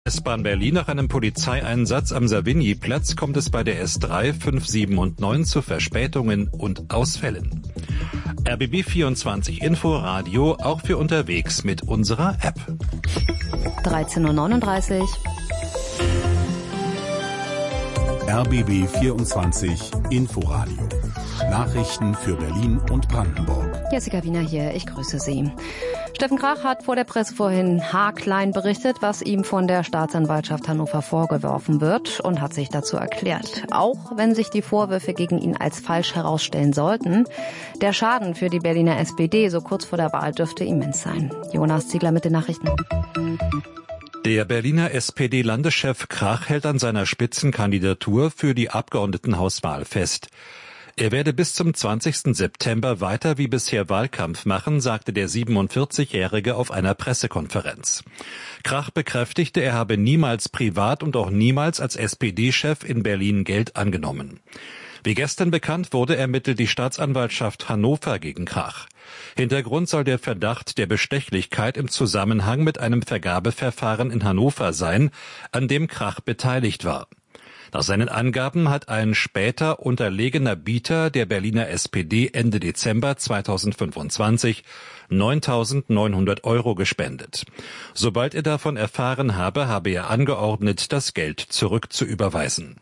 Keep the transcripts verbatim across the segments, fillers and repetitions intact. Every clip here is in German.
S-Bahn Berlin. Nach einem Polizeieinsatz am Savigny-Platz kommt es bei der S drei, fünf, sieben und neun zu Verspätungen und Ausfällen. R B B vierundzwanzig Inforadio auch für unterwegs mit unserer App. dreizehn Uhr neununddreißig. R B B vierundzwanzig Inforadio. Nachrichten für Berlin und Brandenburg. Jessica Wiener hier, ich grüße Sie. Steffen Krach hat vor der Presse vorhin haarklein berichtet, was ihm von der Staatsanwaltschaft Hannover vorgeworfen wird, und hat sich dazu erklärt. Auch wenn sich die Vorwürfe gegen ihn als falsch herausstellen sollten, der Schaden für die Berliner S P D so kurz vor der Wahl dürfte immens sein. Jonas Ziegler mit den Nachrichten. Der Berliner S P D-Landeschef Krach hält an seiner Spitzenkandidatur für die Abgeordnetenhauswahl fest. Er werde bis zum zwanzigsten September weiter wie bisher Wahlkampf machen, sagte der siebenundvierzigjährige auf einer Pressekonferenz. Krach bekräftigte, er habe niemals privat und auch niemals als S P D-Chef in Berlin Geld angenommen. Wie gestern bekannt wurde, ermittelt die Staatsanwaltschaft Hannover gegen Krach. Hintergrund soll der Verdacht der Bestechlichkeit im Zusammenhang mit einem Vergabeverfahren in Hannover sein, an dem Krach beteiligt war. Nach seinen Angaben hat ein später unterlegener Bieter der Berliner S P D Ende Dezember zweitausendfünfundzwanzig neuntausendneunhundert Euro gespendet. Sobald er davon erfahren habe, habe er angeordnet, das Geld zurückzuüberweisen.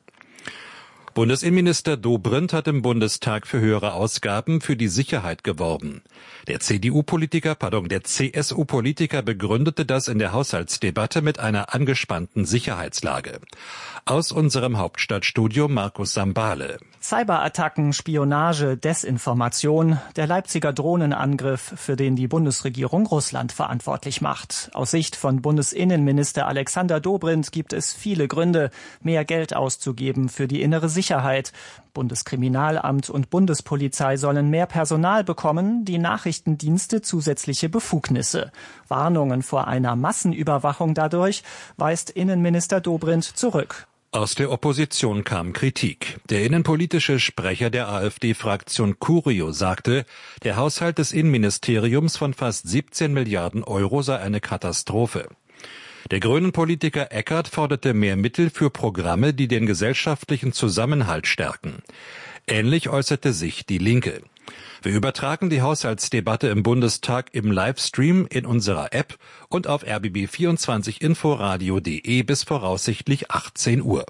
Bundesinnenminister Dobrindt hat im Bundestag für höhere Ausgaben für die Sicherheit geworben. Der C D U-Politiker, pardon, der C S U-Politiker begründete das in der Haushaltsdebatte mit einer angespannten Sicherheitslage. Aus unserem Hauptstadtstudio Markus Sambale. Cyberattacken, Spionage, Desinformation, der Leipziger Drohnenangriff, für den die Bundesregierung Russland verantwortlich macht. Aus Sicht von Bundesinnenminister Alexander Dobrindt gibt es viele Gründe, mehr Geld auszugeben für die innere Sicherheit. Bundeskriminalamt und Bundespolizei sollen mehr Personal bekommen, die Nachrichtendienste zusätzliche Befugnisse. Warnungen vor einer Massenüberwachung dadurch weist Innenminister Dobrindt zurück. Aus der Opposition kam Kritik. Der innenpolitische Sprecher der AfD-Fraktion Curio sagte, der Haushalt des Innenministeriums von fast siebzehn Milliarden Euro sei eine Katastrophe. Der Grünen-Politiker Eckert forderte mehr Mittel für Programme, die den gesellschaftlichen Zusammenhalt stärken. Ähnlich äußerte sich die Linke. Wir übertragen die Haushaltsdebatte im Bundestag im Livestream in unserer App und auf r b b vierundzwanzig inforadio punkt de bis voraussichtlich achtzehn Uhr.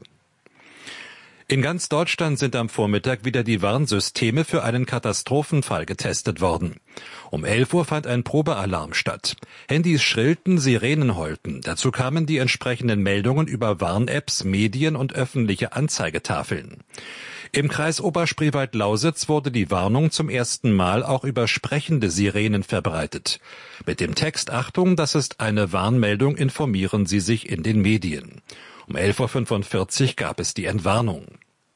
In ganz Deutschland sind am Vormittag wieder die Warnsysteme für einen Katastrophenfall getestet worden. Um elf Uhr fand ein Probealarm statt. Handys schrillten, Sirenen heulten. Dazu kamen die entsprechenden Meldungen über Warn-Apps, Medien und öffentliche Anzeigetafeln. Im Kreis Oberspreewald-Lausitz wurde die Warnung zum ersten Mal auch über sprechende Sirenen verbreitet. Mit dem Text: Achtung, das ist eine Warnmeldung, informieren Sie sich in den Medien. Um elf Uhr fünfundvierzig gab es die Entwarnung.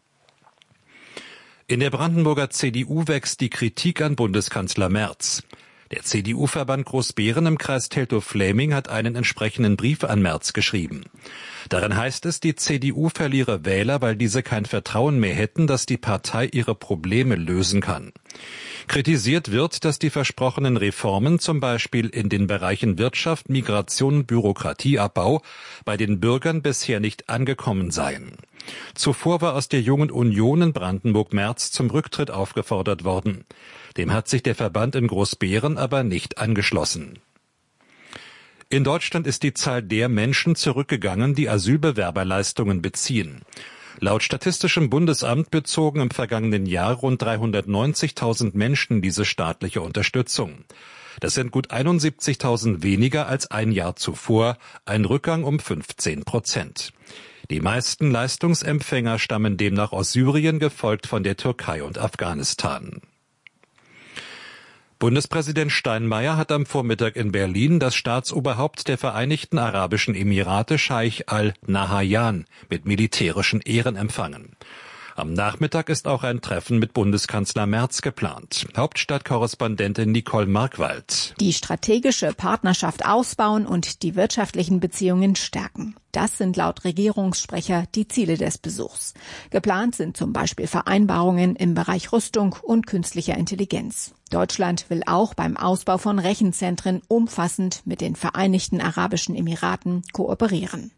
In der Brandenburger C D U wächst die Kritik an Bundeskanzler Merz. Der C D U-Verband Großbeeren im Kreis Teltow-Fläming hat einen entsprechenden Brief an Merz geschrieben. Darin heißt es, die C D U verliere Wähler, weil diese kein Vertrauen mehr hätten, dass die Partei ihre Probleme lösen kann. Kritisiert wird, dass die versprochenen Reformen, zum Beispiel in den Bereichen Wirtschaft, Migration, Bürokratieabbau, bei den Bürgern bisher nicht angekommen seien. Zuvor war aus der Jungen Union in Brandenburg-Merz zum Rücktritt aufgefordert worden. Dem hat sich der Verband in Großbeeren aber nicht angeschlossen. In Deutschland ist die Zahl der Menschen zurückgegangen, die Asylbewerberleistungen beziehen. Laut Statistischem Bundesamt bezogen im vergangenen Jahr rund dreihundertneunzigtausend Menschen diese staatliche Unterstützung. Das sind gut einundsiebzigtausend weniger als ein Jahr zuvor, ein Rückgang um fünfzehn Prozent. Die meisten Leistungsempfänger stammen demnach aus Syrien, gefolgt von der Türkei und Afghanistan. Bundespräsident Steinmeier hat am Vormittag in Berlin das Staatsoberhaupt der Vereinigten Arabischen Emirate, Scheich Al Nahyan, mit militärischen Ehren empfangen. Am Nachmittag ist auch ein Treffen mit Bundeskanzler Merz geplant. Hauptstadtkorrespondentin Nicole Markwald. Die strategische Partnerschaft ausbauen und die wirtschaftlichen Beziehungen stärken. Das sind laut Regierungssprecher die Ziele des Besuchs. Geplant sind zum Beispiel Vereinbarungen im Bereich Rüstung und künstlicher Intelligenz. Deutschland will auch beim Ausbau von Rechenzentren umfassend mit den Vereinigten Arabischen Emiraten kooperieren.